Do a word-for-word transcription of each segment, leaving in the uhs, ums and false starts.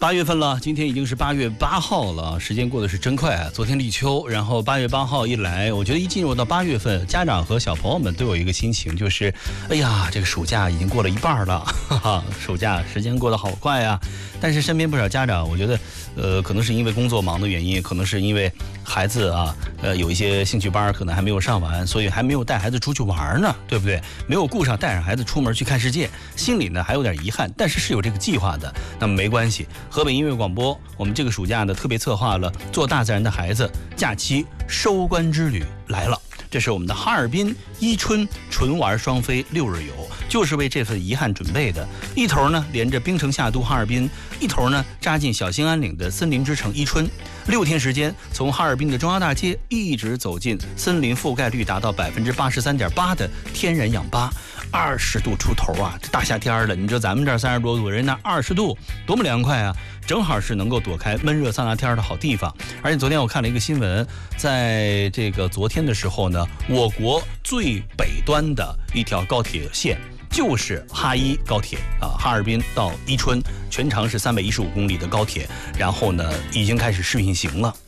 八月份了，今天已经是八月八号了，时间过得是真快啊！昨天立秋，然后八月八号一来，我觉得一进入到八月份，家长和小朋友们都有一个心情，就是，哎呀，这个暑假已经过了一半了，哈哈，暑假时间过得好快啊！但是身边不少家长，我觉得，呃，可能是因为工作忙的原因，可能是因为孩子啊，呃，有一些兴趣班可能还没有上完，所以还没有带孩子出去玩呢，对不对？没有顾上带上孩子出门去看世界，心里呢还有点遗憾，但是是有这个计划的，那么没关系。河北音乐广播，我们这个暑假呢特别策划了做大自然的孩子假期收官之旅来了。这是我们的哈尔滨伊春纯玩双飞六日游，就是为这份遗憾准备的。一头呢连着冰城夏都哈尔滨，一头呢扎进小兴安岭的森林之城伊春。六天时间，从哈尔滨的中央大街一直走进森林覆盖率达到百分之八十三点八的天然氧吧。二十度出头啊，这大夏天了，你知道咱们这儿三十多度，人那二十度，多么凉快啊！正好是能够躲开闷热桑拿天的好地方。而且昨天我看了一个新闻，在这个昨天的时候呢，我国最北端的一条高铁线就是哈伊高铁啊，哈尔滨到伊春，全长是三百一十五公里的高铁，然后呢已经开始试运行了。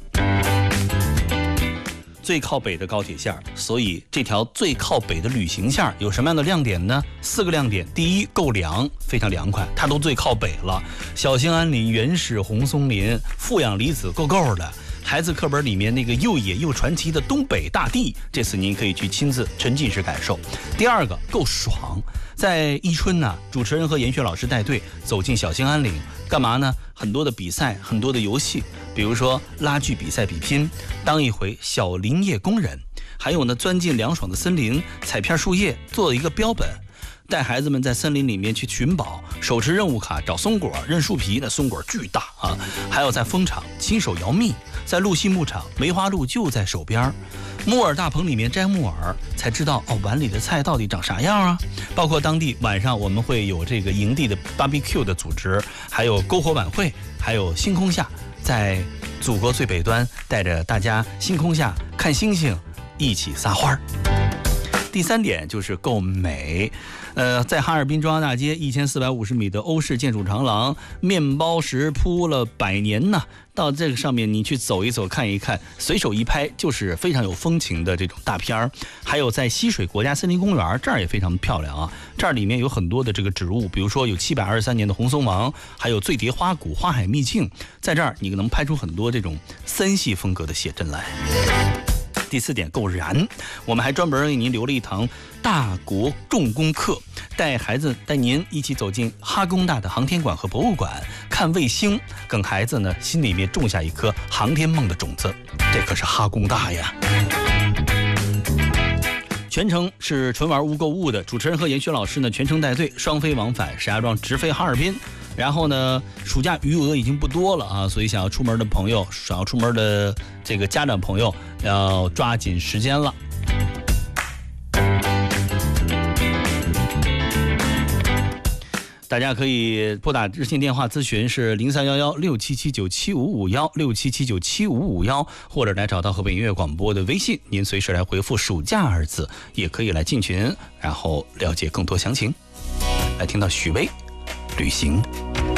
最靠北的高铁线，所以这条最靠北的旅行线有什么样的亮点呢？四个亮点。第一，够凉，非常凉快，它都最靠北了。小兴安岭原始红松林，负氧离子够够的。孩子课本里面那个又野又传奇的东北大地，这次您可以去亲自沉浸式感受。第二个，够爽。在伊春呢，主持人和严雪老师带队走进小兴安岭，干嘛呢？很多的比赛，很多的游戏，比如说拉锯比赛比拼，当一回小林业工人，还有呢钻进凉爽的森林，采片树叶做一个标本，带孩子们在森林里面去寻宝，手持任务卡找松果，认树皮，那松果巨大啊！还有在蜂场亲手摇蜜，在鹿溪牧场梅花鹿就在手边，木耳大棚里面摘木耳，才知道哦碗里的菜到底长啥样啊！包括当地晚上我们会有这个营地的 B B Q 的组织，还有篝火晚会，还有星空下，在祖国最北端带着大家星空下看星星，一起撒欢儿。第三点就是够美，呃，在哈尔滨中央大街一千四百五十米的欧式建筑长廊，面包石铺了百年呢。到这个上面你去走一走看一看，随手一拍就是非常有风情的这种大片儿。还有在溪水国家森林公园，这儿也非常漂亮啊，这儿里面有很多的这个植物，比如说有七百二十三年的红松芒，还有醉蝶花谷、花海秘境，在这儿你能拍出很多这种森系风格的写真来。第四点，够燃，我们还专门为您留了一堂大国重工课，带孩子带您一起走进哈工大的航天馆和博物馆，看卫星，跟孩子呢心里面种下一颗航天梦的种子，这可是哈工大呀。全程是纯玩无购物的，主持人和严雪老师呢全程带队，双飞往返，石家庄直飞哈尔滨。然后呢，暑假余额已经不多了啊，所以想要出门的朋友，想要出门的这个家长朋友，要抓紧时间了。大家可以拨打热线电话咨询是零三幺幺六七七九七五五幺六七七九七五五幺，或者来找到河北音乐广播的微信，您随时来回复暑假二字，也可以来进群，然后了解更多详情。来听到许巍旅行。